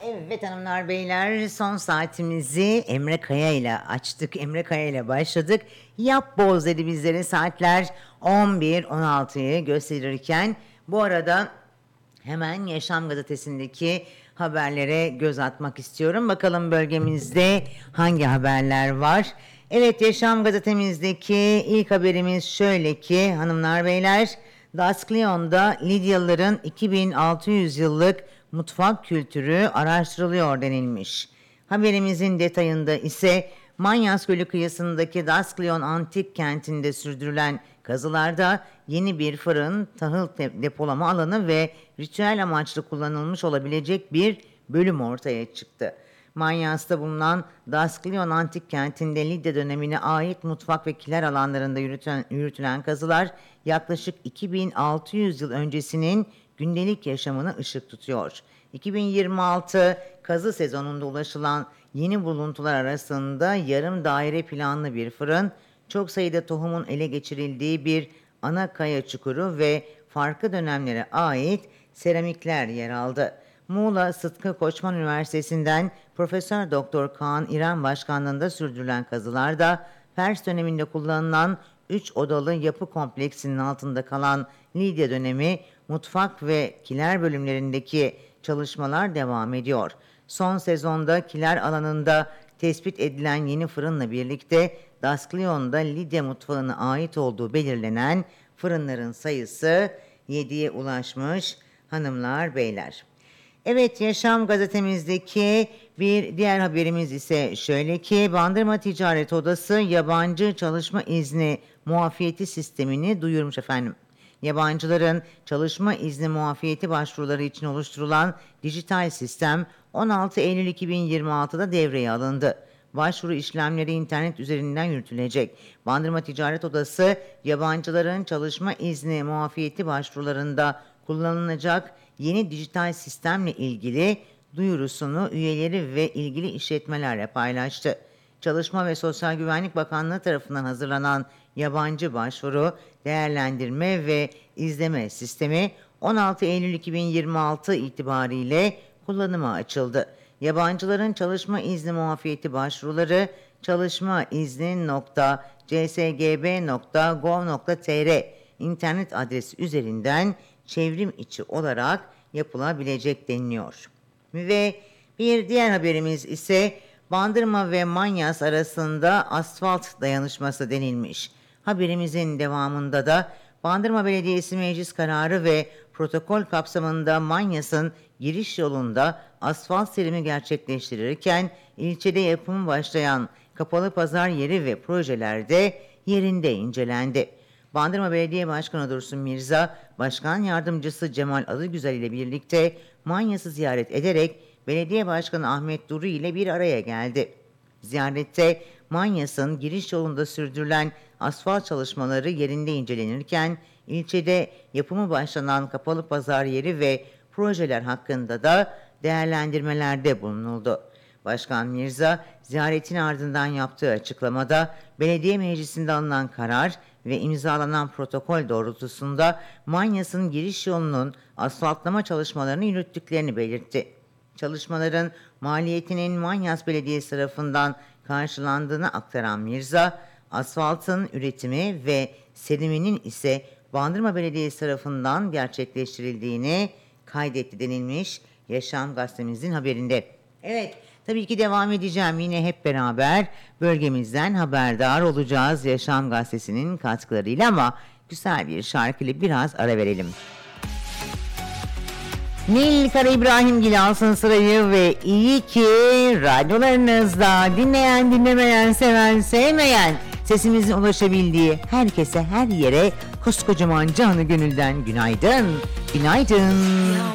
Evet hanımlar beyler, son saatimizi Emre Kaya ile açtık. Emre Kaya ile başladık. Yap boz dedi bizlere, saatler 11:16'yı gösterirken. Bu arada hemen Yaşam Gazetesi'ndeki haberlere göz atmak istiyorum. Bakalım bölgemizde hangi haberler var? Evet, Yaşam Gazetemizdeki ilk haberimiz şöyle ki hanımlar beyler, Dasklyon'da Lidyalıların 2600 yıllık mutfak kültürü araştırılıyor denilmiş. Haberimizin detayında ise Manyas Gölü kıyısındaki Dasklyon antik kentinde sürdürülen kazılarda yeni bir fırın, tahıl depolama alanı ve ritüel amaçlı kullanılmış olabilecek bir bölüm ortaya çıktı. Manyas'ta bulunan Dasklyon antik kentinde Lidya dönemine ait mutfak ve kiler alanlarında yürütülen kazılar yaklaşık 2600 yıl öncesinin gündelik yaşamını ışık tutuyor. 2026 kazı sezonunda ulaşılan yeni buluntular arasında yarım daire planlı bir fırın, çok sayıda tohumun ele geçirildiği bir ana kaya çukuru ve farklı dönemlere ait seramikler yer aldı. Muğla Sıtkı Koçman Üniversitesi'nden Profesör Doktor Kaan İrem başkanlığında sürdürülen kazılarda Pers döneminde kullanılan 3 odalı yapı kompleksinin altında kalan Lidya dönemi mutfak ve kiler bölümlerindeki çalışmalar devam ediyor. Son sezonda kiler alanında tespit edilen yeni fırınla birlikte Dasklyon'da Lidya mutfağına ait olduğu belirlenen fırınların sayısı 7'ye ulaşmış hanımlar beyler. Evet, Yaşam Gazetemizdeki bir diğer haberimiz ise şöyle ki Bandırma Ticaret Odası yabancı çalışma izni muafiyeti sistemini duyurmuş efendim. Yabancıların çalışma izni muafiyeti başvuruları için oluşturulan dijital sistem 16 Eylül 2026'da devreye alındı. Başvuru işlemleri internet üzerinden yürütülecek. Bandırma Ticaret Odası yabancıların çalışma izni muafiyeti başvurularında kullanılacak yeni dijital sistemle ilgili duyurusunu üyeleri ve ilgili işletmelerle paylaştı. Çalışma ve Sosyal Güvenlik Bakanlığı tarafından hazırlanan yabancı başvuru, değerlendirme ve izleme sistemi 16 Eylül 2026 itibariyle kullanıma açıldı. Yabancıların çalışma izni muafiyeti başvuruları çalışmaizni.csgb.gov.tr internet adresi üzerinden çevrim içi olarak yapılabilecek deniliyor. Ve bir diğer haberimiz ise Bandırma ve Manyas arasında asfalt dayanışması denilmiş. Haberimizin devamında da Bandırma Belediyesi meclis kararı ve protokol kapsamında Manyas'ın giriş yolunda asfalt serimi gerçekleştirirken ilçede yapımı başlayan kapalı pazar yeri ve projelerde yerinde incelendi. Bandırma Belediye Başkanı Dursun Mirza, Başkan Yardımcısı Cemal Adıgüzel ile birlikte Manyas'ı ziyaret ederek Belediye Başkanı Ahmet Duru ile bir araya geldi. Ziyarette Manyas'ın giriş yolunda sürdürülen asfalt çalışmaları yerinde incelenirken ilçede yapımı başlanan kapalı pazar yeri ve projeler hakkında da değerlendirmelerde bulunuldu. Başkan Mirza, ziyaretin ardından yaptığı açıklamada belediye meclisinde alınan karar ve imzalanan protokol doğrultusunda Manyas'ın giriş yolunun asfaltlama çalışmalarını yürüttüklerini belirtti. Çalışmaların maliyetinin Manyas Belediyesi tarafından karşılandığını aktaran Mirza, asfaltın üretimi ve seriminin ise Bandırma Belediyesi tarafından gerçekleştirildiğini kaydetti denilmiş Yaşam Gazetemizin haberinde. Evet, tabii ki devam edeceğim. Yine hep beraber bölgemizden haberdar olacağız Yaşam Gazetesi'nin katkılarıyla ama güzel bir şarkıyla biraz ara verelim. Nil Kara İbrahimgil alsın sırayı ve iyi ki radyolarınızda dinleyen, dinlemeyen, seven, sevmeyen, sesimizin ulaşabildiği herkese, her yere koskocaman canı gönülden günaydın, günaydın.